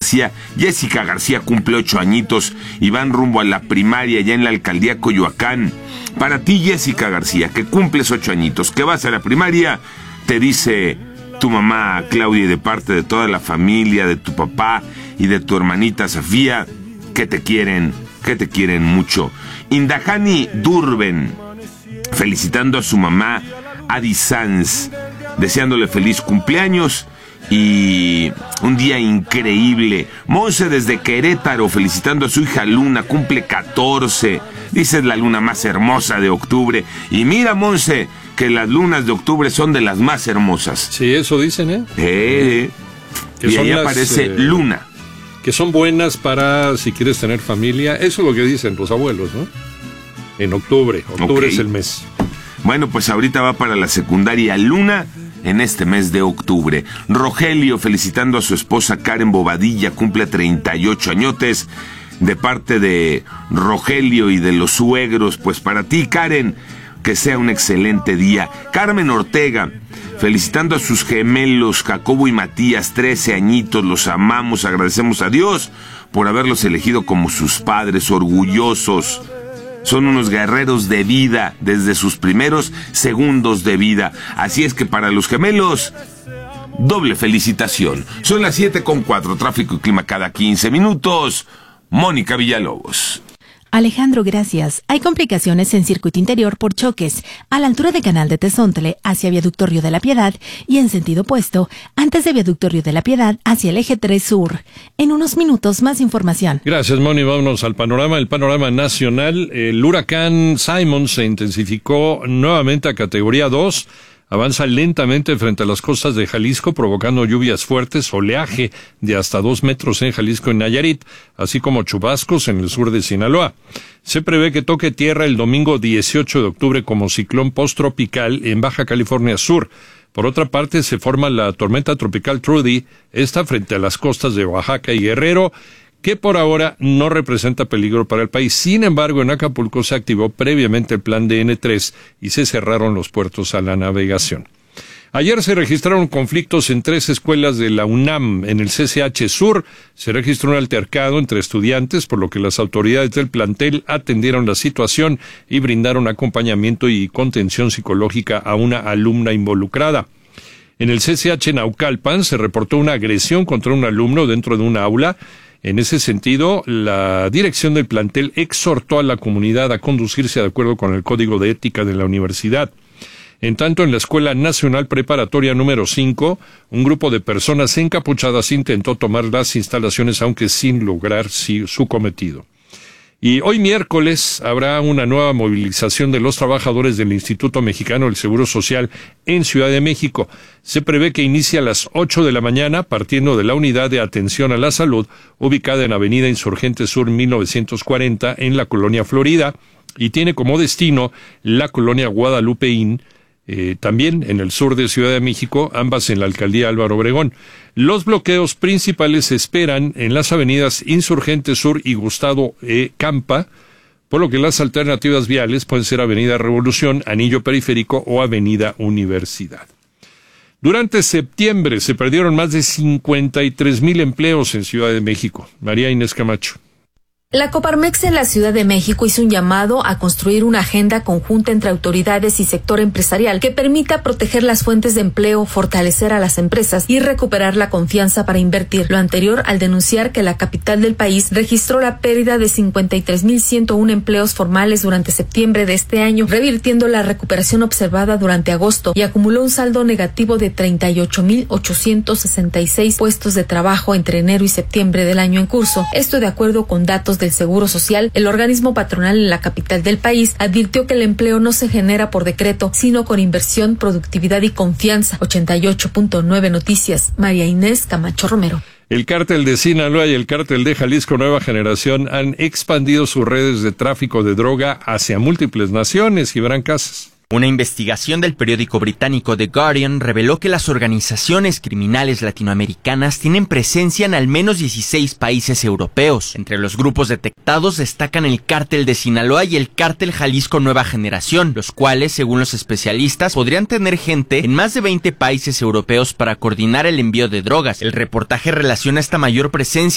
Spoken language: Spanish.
García. Jessica García cumple 8 añitos y van rumbo a la primaria ya en la alcaldía Coyoacán. Para ti, Jessica García, que cumples 8 añitos, que vas a la primaria, te dice tu mamá Claudia, y de parte de toda la familia, de tu papá y de tu hermanita Sofía, que te quieren mucho. Indahani Durben, felicitando a su mamá Adi Sanz, deseándole feliz cumpleaños y un día increíble. Monse desde Querétaro, felicitando a su hija Luna, cumple 14. Dice, es la luna más hermosa de octubre. Y mira, Monse, que las lunas de octubre son de las más hermosas. Sí, eso dicen, y ahí aparece Luna. Que son buenas para si quieres tener familia. Eso es lo que dicen los abuelos, ¿no? En octubre. Octubre es el mes. Bueno, pues ahorita va para la secundaria Luna en este mes de octubre. Rogelio, felicitando a su esposa Karen Bobadilla, cumple 38 añotes. De parte de Rogelio y de los suegros, pues para ti, Karen, que sea un excelente día. Carmen Ortega, felicitando a sus gemelos Jacobo y Matías, 13 añitos, los amamos, agradecemos a Dios por haberlos elegido como sus padres, orgullosos. Son unos guerreros de vida desde sus primeros segundos de vida. Así es que para los gemelos, doble felicitación. Son las 7:04, tráfico y clima cada 15 minutos. Mónica Villalobos. Alejandro, gracias. Hay complicaciones en circuito interior por choques a la altura de Canal de Tezontle hacia Viaducto Río de la Piedad y en sentido opuesto antes de Viaducto Río de la Piedad hacia el eje 3 Sur. En unos minutos más información. Gracias, Moni. Vámonos al panorama. El panorama nacional. El huracán Simon se intensificó nuevamente a categoría 2. Avanza lentamente frente a las costas de Jalisco, provocando lluvias fuertes, oleaje de hasta 2 metros en Jalisco y Nayarit, así como chubascos en el sur de Sinaloa. Se prevé que toque tierra el domingo 18 de octubre como ciclón posttropical en Baja California Sur. Por otra parte, se forma la tormenta tropical Trudy, esta frente a las costas de Oaxaca y Guerrero, que por ahora no representa peligro para el país. Sin embargo, en Acapulco se activó previamente el plan de N3 y se cerraron los puertos a la navegación. Ayer se registraron conflictos en 3 escuelas de la UNAM. En el CCH Sur se registró un altercado entre estudiantes, por lo que las autoridades del plantel atendieron la situación y brindaron acompañamiento y contención psicológica a una alumna involucrada. En el CCH Naucalpan se reportó una agresión contra un alumno dentro de una aula. En ese sentido, la dirección del plantel exhortó a la comunidad a conducirse de acuerdo con el Código de Ética de la universidad. En tanto, en la Escuela Nacional Preparatoria número 5, un grupo de personas encapuchadas intentó tomar las instalaciones, aunque sin lograr su cometido. Y hoy miércoles habrá una nueva movilización de los trabajadores del Instituto Mexicano del Seguro Social en Ciudad de México. Se prevé que inicie a las 8 de la mañana, partiendo de la Unidad de Atención a la Salud, ubicada en Avenida Insurgente Sur 1940, en la Colonia Florida, y tiene como destino la Colonia Guadalupeín, también en el sur de Ciudad de México, ambas en la alcaldía Álvaro Obregón. Los bloqueos principales se esperan en las avenidas Insurgente Sur y Gustavo Campa, por lo que las alternativas viales pueden ser Avenida Revolución, Anillo Periférico o Avenida Universidad. Durante septiembre se perdieron más de 53,000 empleos en Ciudad de México. María Inés Camacho. La Coparmex en la Ciudad de México hizo un llamado a construir una agenda conjunta entre autoridades y sector empresarial que permita proteger las fuentes de empleo, fortalecer a las empresas y recuperar la confianza para invertir. Lo anterior al denunciar que la capital del país registró la pérdida de 53,101 empleos formales durante septiembre de este año, revirtiendo la recuperación observada durante agosto, y acumuló un saldo negativo de 38,866 puestos de trabajo entre enero y septiembre del año en curso. Esto de acuerdo con datos del Seguro Social. El organismo patronal en la capital del país advirtió que el empleo no se genera por decreto, sino con inversión, productividad y confianza. 88.9 Noticias, María Inés Camacho Romero. El cártel de Sinaloa y el cártel de Jalisco Nueva Generación han expandido sus redes de tráfico de droga hacia múltiples naciones. Gibran Casas. Una investigación del periódico británico The Guardian reveló que las organizaciones criminales latinoamericanas tienen presencia en al menos 16 países europeos. Entre los grupos detectados destacan el cártel de Sinaloa y el cártel Jalisco Nueva Generación, los cuales, según los especialistas, podrían tener gente en más de 20 países europeos para coordinar el envío de drogas. El reportaje relaciona esta mayor presencia